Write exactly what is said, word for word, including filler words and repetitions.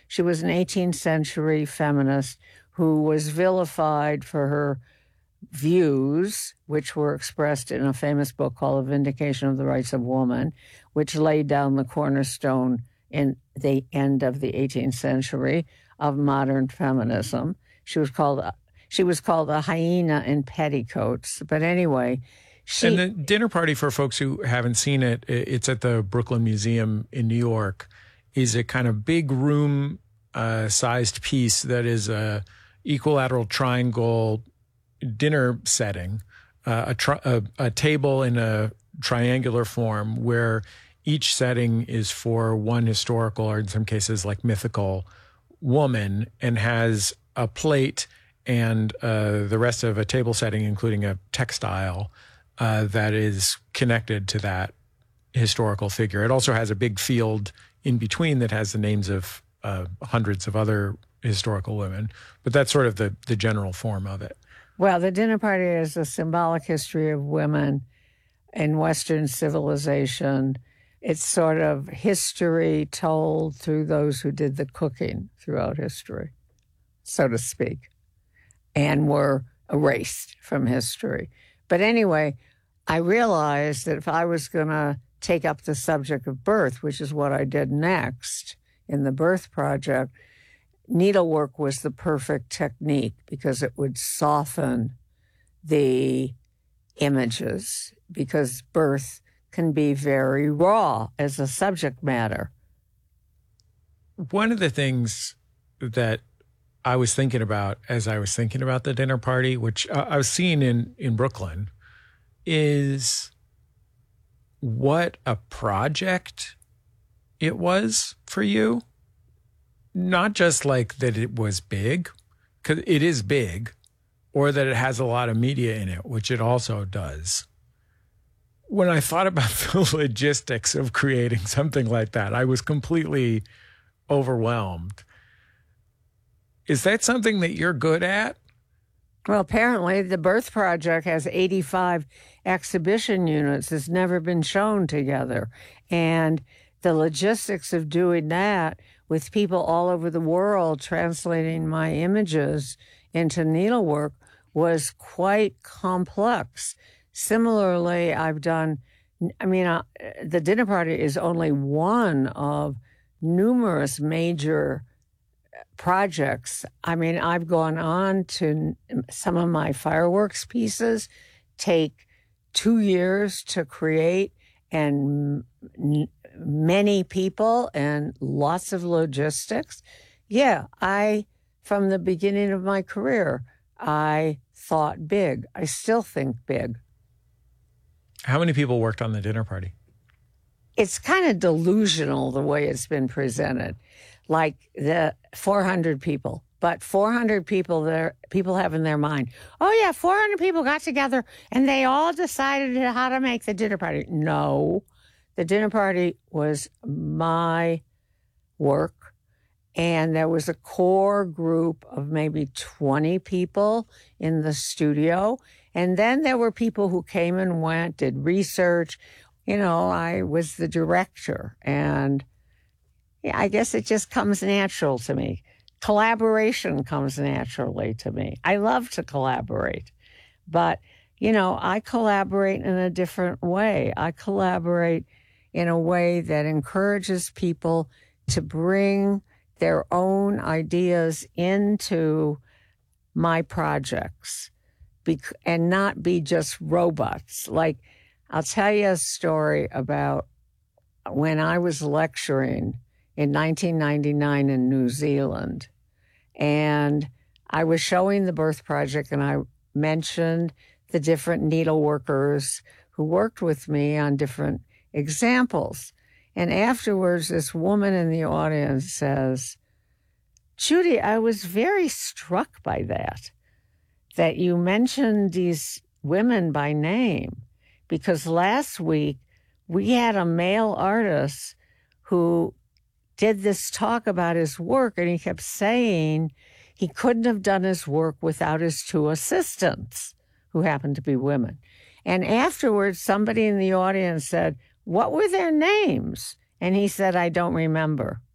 She was an eighteenth century feminist who was vilified for her views, which were expressed in a famous book called The Vindication of the Rights of Woman, which laid down the cornerstone in the end of the eighteenth century of modern feminism. She was called she was called a hyena in petticoats. But anyway, she... And the dinner party, for folks who haven't seen it, it's at the Brooklyn Museum in New York, is a kind of big room uh, sized piece that is a equilateral triangle dinner setting, uh, a, tri- a, a table in a triangular form where each setting is for one historical, or in some cases like mythical, woman, and has a plate and uh, the rest of a table setting, including a textile, uh, that is connected to that historical figure. It also has a big field in between that has the names of uh, hundreds of other historical women. But that's sort of the, the general form of it. Well, the dinner party is a symbolic history of women in Western civilization. It's sort of history told through those who did the cooking throughout history, so to speak, and were erased from history. But anyway, I realized that if I was going to take up the subject of birth, which is what I did next in the Birth Project, needlework was the perfect technique because it would soften the images, because birth can be very raw as a subject matter. One of the things that I was thinking about as I was thinking about the dinner party, which uh, I was seeing in, in Brooklyn, is what a project it was for you. Not just like that it was big, because it is big, or that it has a lot of media in it, which it also does. When I thought about the logistics of creating something like that, I was completely overwhelmed. Is that something that you're good at? Well, apparently the Birth Project has eighty-five exhibition units. It's never been shown together. And the logistics of doing that with people all over the world translating my images into needlework was quite complex. Similarly, I've done, I mean, uh, the dinner party is only one of numerous major projects. I mean, I've gone on to some of my fireworks pieces take two years to create, and m- many people and lots of logistics. Yeah, I, from the beginning of my career, I thought big. I still think big. How many people worked on the dinner party? It's kind of delusional the way it's been presented. Like the four hundred people, but four hundred people there, people have in their mind, oh yeah, four hundred people got together and they all decided how to make the dinner party. No, the dinner party was my work, and there was a core group of maybe twenty people in the studio, and then there were people who came and went, did research. You know, I was the director, and yeah, I guess it just comes natural to me. Collaboration comes naturally to me. I love to collaborate. But, you know, I collaborate in a different way. I collaborate in a way that encourages people to bring their own ideas into my projects bec- and not be just robots. Like, I'll tell you a story about when I was lecturing in nineteen ninety-nine in New Zealand. And I was showing the Birth Project, and I mentioned the different needleworkers who worked with me on different examples. And afterwards, this woman in the audience says, Judy, I was very struck by that, that you mentioned these women by name, because last week we had a male artist who did this talk about his work, and he kept saying he couldn't have done his work without his two assistants, who happened to be women. And afterwards, somebody in the audience said, what were their names? And he said, I don't remember.